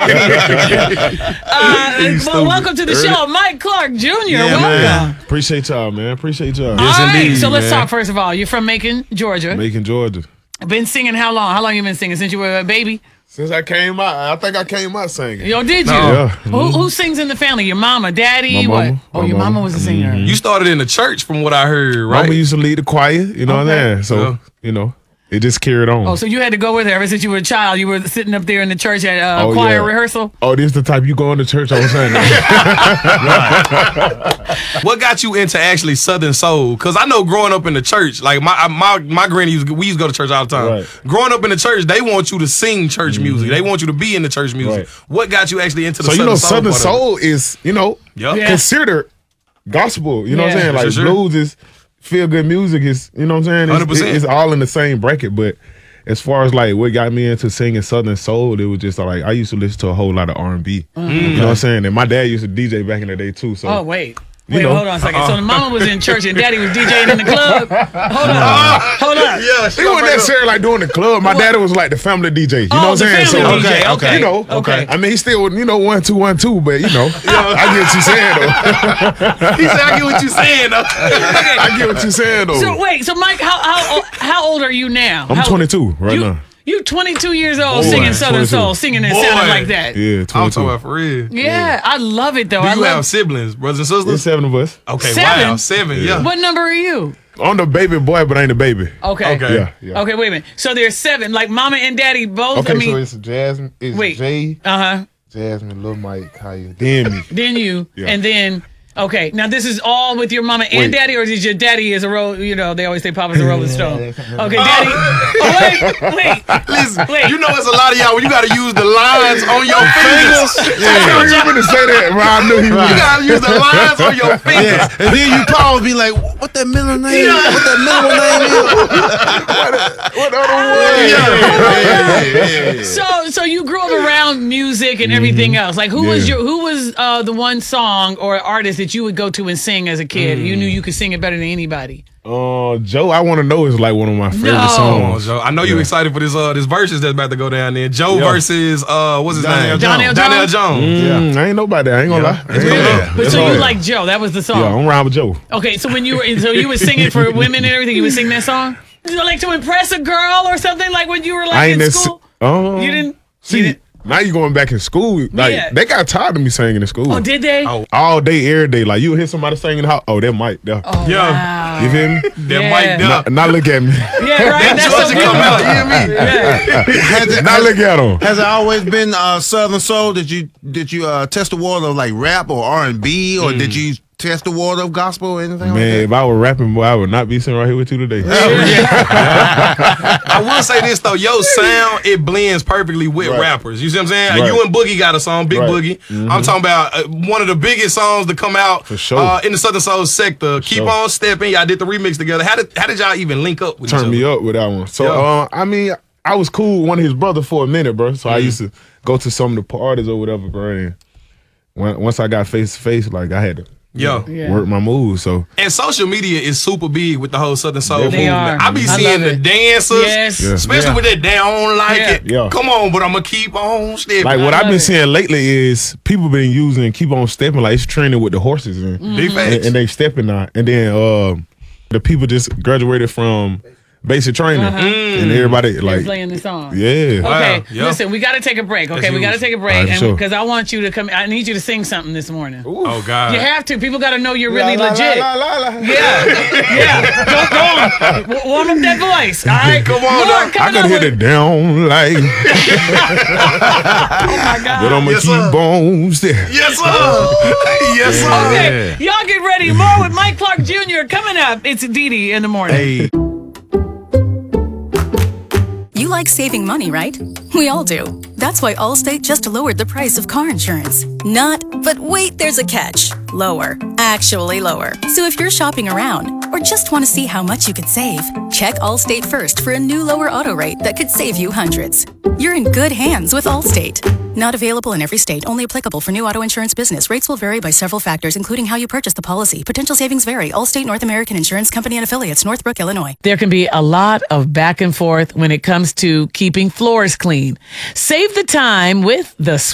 Well, welcome to the show, Mike Clark Jr. Welcome. Man. Appreciate y'all, man. Appreciate y'all. All right, so let's talk first of all. You're from Macon, Georgia. Macon, Georgia. Been singing how long? How long you been singing? Since you were a baby? Since I came out, I think I came out singing. Yo, did you? Yeah. Who sings in the family? Your mama, daddy, My what? mama. Oh, My your mama mama. was a singer. You started in the church, from what I heard, right? Mama used to lead the choir, you know what I'm saying? So, Yeah. you know, it just carried on. Oh, so you had to go with her ever since you were a child. You were sitting up there in the church at Oh, choir yeah. rehearsal. Oh, this the type you go into church, I was saying. What got you into actually Southern Soul? Because I know growing up in the church, like my granny, we used to go to church all the time. Right. Growing up in the church, they want you to sing church music. They want you to be in the church music. Right. What got you actually into the So, Southern you know, Soul? Southern part of it? Soul is, you know, Yup. Yeah. considered gospel. You know what I'm Yeah. saying? Like Sure. blues is feel good music is, you know what I'm saying? 100%. It's all in the same bracket. But as far as like what got me into singing Southern Soul, it was just like I used to listen to a whole lot of R&B. You know what I'm saying? And my dad used to DJ back in the day too. So Oh, wait. You Wait, know. hold on a second. So the mama was in church and daddy was DJing in the club. Hold on. Yeah, he wasn't necessarily like doing the club. My daddy was like the family DJ. You know what I'm the saying? family So DJ. Okay. you know, Okay. I mean, he still, you know, 1 2 1 2, but you know, I get what you saying though. He said, I get what you're saying, though. I get what you saying though. So wait, so Mike, how old are you now? I'm 22 right now. You 22 years old Boy, singing Southern 22. Soul, singing and Boy. sounding like that. Yeah, I'm 22. talking about for real. Yeah, I love it though. Do I you love. have siblings, brothers and sisters? There's 7 of us. Okay, 7? wow, 7, yeah. What number are you? I'm the baby boy, but I ain't the baby. Okay. Okay. Yeah, yeah. Okay, wait a minute. So there's 7, like mama and daddy both. Okay, I mean, so it's Jasmine, it's wait. Jay, uh-huh. Jasmine, Lil Mike, Kaya, then me. Then you, Yeah. and then. Okay, now this is all with your mama and Wait. daddy, or is your daddy is a roll? You know, they always say Papa's a Rolling Stone. Okay, daddy. Wait. Listen, Wait. you know it's a lot of y'all when you got to use the lines on your fingers. I knew he was gonna say that, bro. I knew he was. You got to use the lines on your fingers. And then you pause, be like, what that middle name? What that middle name is? What other one? So you grew up around music and everything else. Like who was the one song or artist that you would go to and sing as a kid? You knew you could sing it better than anybody. Joe, I Want to Know is like one of my favorite No. Come on, songs. Joe. I know you're excited for this verses that's about to go down there. Joe versus what's his name? Donnell Donnell Jones. I ain't nobody. I ain't gonna lie. It's gonna Yeah. But That's so you hard. like Joe? That was the song. Yeah, I'm around with Joe. Okay, so when you were singing for women and everything, you would sing that song. You know, like to impress a girl or something, like when you were I like ain't in school. You didn't. See, you didn't- now you going back in school. Like Yeah. they got tired of me singing in school. Oh, did they? All day, every day. Like you would hear somebody singing, oh, that mic there. Oh, Yeah. wow. You feel me? That Yeah. mic there. Now look at me. Yeah, right. That's so Georgia come out. You hear me? Yeah. Now look at him. Has it always been Southern Soul? Did you test the water of like rap or R&B, or did you test the water of gospel or anything Man, like if I were rapping, boy, I would not be sitting right here with you today. I will say this though, your sound it blends perfectly with Right. rappers. You see what I'm saying? Right. You and Boogie got a song, Big Right. Boogie. I'm talking about one of the biggest songs to come out For sure. in the Southern Soul sector. Keep sure. on stepping. Y'all did the remix together. How did y'all even link up with each Turn other? me up with that one. So, Yeah. I mean, I was cool with one of his brothers for a minute, bro. So I used to go to some of the parties or whatever, bro. And once I got face to face, like I had to Yeah. Yeah. work my moves. So And social media is super big with the whole Southern Soul They movement. are. I be I seeing love the it. dancers, Yes. Yeah. especially with that they don't like Yeah. it. Yeah. Come on, but I'm gonna keep on stepping. like what I I've love been it. seeing lately is people been using Keep On Stepping, like it's training with the horses and, Big facts. and they stepping now. And then the people just graduated from basic training and everybody They're like playing the song. yeah. Wow. Okay, Yeah. listen, we got to take a break. Okay, That's we got to huge. take a break, All right, and sure. because I want you to come. I need you to sing something this morning. Oh God. You have to. People got to know you're really La, la, legit. la, la, la. Yeah. Go on. Warm up that voice. All right, Come on, Mark, dog. I could hit it down like, Oh my God. but I'ma Yes, keep sir. on stepping. Yes, sir. Yes, sir. Okay, y'all get ready. More with Mike Clark Jr. coming up. It's Didi in the morning. Hey. You like saving money, right? We all do. That's why Allstate just lowered the price of car insurance. Not, but wait, there's a catch. Lower. Actually lower. So if you're shopping around or just want to see how much you could save, check Allstate first for a new lower auto rate that could save you hundreds. You're in good hands with Allstate. Not available in every state. Only applicable for new auto insurance business. Rates will vary by several factors, including how you purchase the policy. Potential savings vary. Allstate North American Insurance Company and affiliates. Northbrook, Illinois. There can be a lot of back and forth when it comes to keeping floors clean. Save the time with the